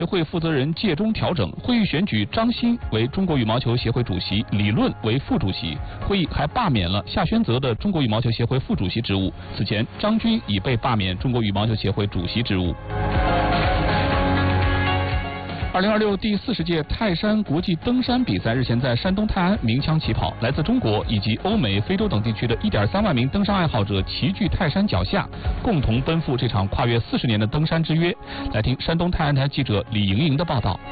协会负责人届中调整，会议选举张欣为中国羽毛球协会主席，李论为副主席。会议还罢免了夏宣泽的中国羽毛球协会副主席职务。此前，张军已被罢免中国羽毛球协会主席职务。2026第40届泰山国际登山比赛日前在山东泰安鸣枪起跑，来自中国以及欧美、非洲等地区的1.3万名登山爱好者齐聚泰山脚下，共同奔赴这场跨越40年的登山之约。来听山东泰安台记者李莹莹的报道。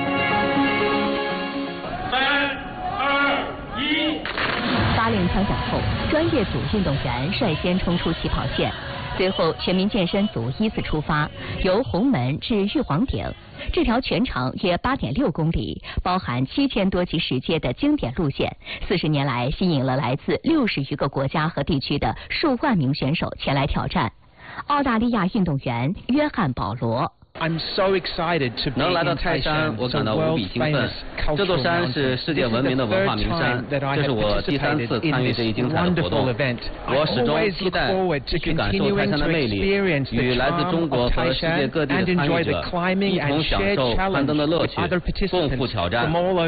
3、2、1。 发令枪响后，专业组运动员率先冲出起跑线。随后，全民健身组依次出发，由红门至玉皇顶。这条全长约8.6公里、包含7000多级石阶的经典路线，40年来吸引了来自60余个国家和地区的数万名选手前来挑战。澳大利亚运动员约翰·保罗。 能来到泰山，我感到无比兴奋。这座山是世界闻名的文化名山，这是我第3次参与这一精彩的活动。我始终期待去感受泰山的魅力，与来自中国和世界各地的参与者一同享受攀登的乐趣，共赴挑战。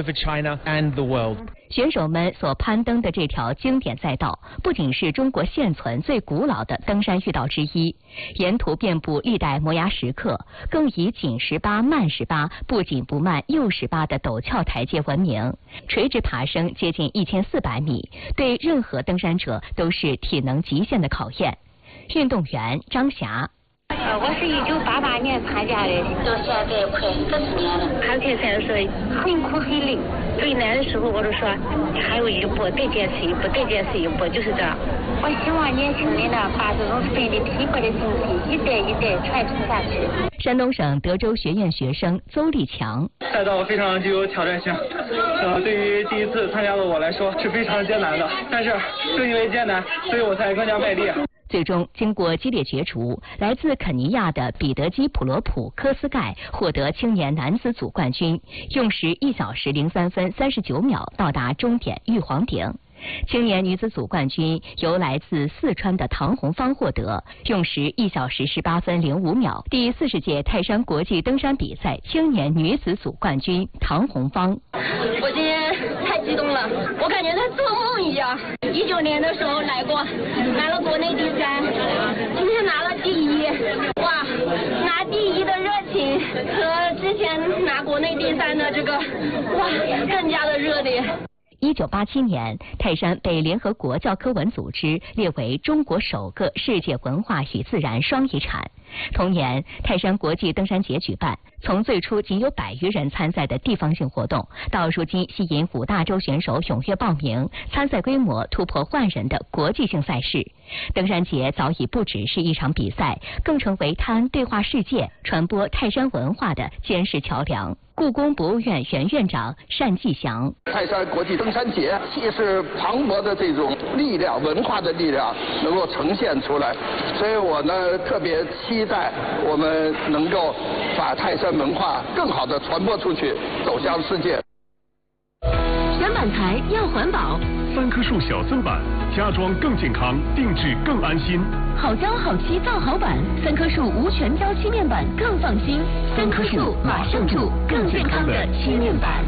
选手们所攀登的这条经典赛道，不仅是中国现存最古老的登山御道之一，沿途遍布历代摩崖石刻，更以紧18慢18、不紧不慢又18的陡峭台阶闻名。垂直爬升接近1400米，对任何登山者都是体能极限的考验。运动员张霞。 我是1988年参加的，到现在快40年了。爬铁山是很苦很累，最难的时候我就说还有一步，再坚持一步，再坚持一步，就是这样。我希望年轻人呢，把这种奋力拼搏的精神一代一代传承下去。 山东省德州学院学生邹立强。 赛道非常具有挑战性，对于第一次参加的我来说是非常艰难的，但是正因为艰难，所以我才更加卖力。 最终，经过激烈角逐，来自肯尼亚的彼得基普罗普科斯盖获得青年男子组冠军，用时1小时03分39秒到达终点玉皇顶。青年女子组冠军由来自四川的唐红芳获得，用时1小时18分05秒。第40届泰山国际登山比赛青年女子组冠军唐红芳。 我今天太激动了，我感觉在做梦一样。19年的时候来过，拿了国内第3，今天拿了第1，哇，拿第1的热情和之前拿国内第3的这个，哇，更加的热烈。 1987年，泰山被联合国教科文组织列为中国首个世界文化与自然双遗产。同年，泰山国际登山节举办，从最初仅有100余人参赛的地方性活动，到如今吸引5大洲选手踊跃报名，参赛规模突破10000人的国际性赛事。登山节早已不只是一场比赛，更成为泰安对话世界、传播泰山文化的坚实桥梁。故宫博物院原院长单霁翔： 泰山国际登山节既是磅礴的这种力量，文化的力量能够呈现出来，所以我呢特别期待我们能够把泰山文化更好的传播出去，走向世界。 选板材要环保，3棵树小增板，家装更健康，定制更安心。 好胶好漆造好板，3棵树无全胶漆面板更放心。3棵树马上住更健康的漆面板。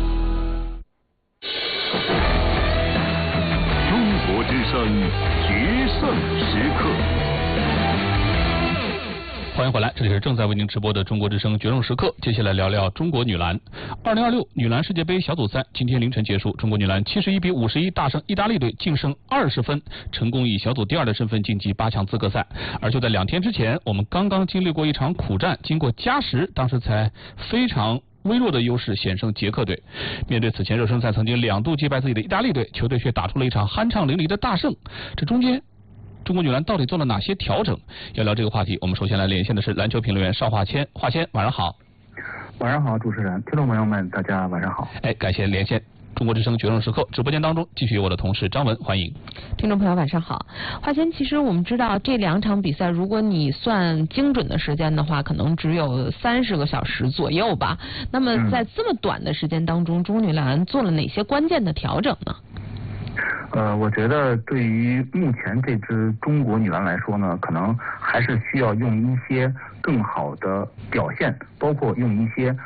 中国之声决胜时刻。 欢迎回来，这里是正在为您直播的中国之声决胜时刻。接下来聊聊中国女篮。2026女篮世界杯小组赛今天凌晨结束，中国女篮71比51大胜意大利队，净胜20分，成功以小组第2的身份晋级8强资格赛。而就在2天之前，我们刚刚经历过一场苦战，经过加时，当时才非常微弱的优势险胜捷克队。面对此前热身赛曾经2度击败自己的意大利队，球队却打出了一场酣畅淋漓的大胜。这中间中国女篮到底做了哪些调整？要聊这个话题，我们首先来连线的是篮球评论员邵华谦。华谦，晚上好。 晚上好，主持人，听众朋友们，大家晚上好。 感谢连线。中国之声决胜时刻直播间当中，继续有我的同事张文，欢迎。 听众朋友晚上好。华谦，其实我们知道这2场比赛，如果你算精准的时间的话，可能只有30个小时左右吧。那么在这么短的时间当中，中国女篮做了哪些关键的调整呢？ 我觉得对于目前这支中国女篮来说呢，可能还是需要用一些更好的表现，包括用一些